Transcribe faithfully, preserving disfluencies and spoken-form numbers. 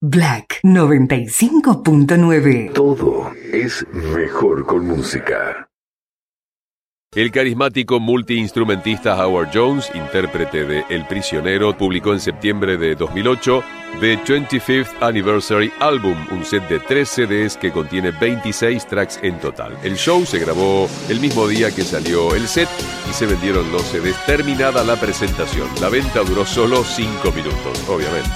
Black noventa y cinco punto nueve. Todo es mejor con música. El carismático multiinstrumentista Howard Jones, intérprete de El Prisionero, publicó en septiembre de dos mil ocho The twenty-fifth Anniversary Album, un set de tres C Ds que contiene veintiséis tracks en total. El show se grabó el mismo día que salió el set y se vendieron los C Ds terminada la presentación. La venta duró solo cinco minutos, obviamente.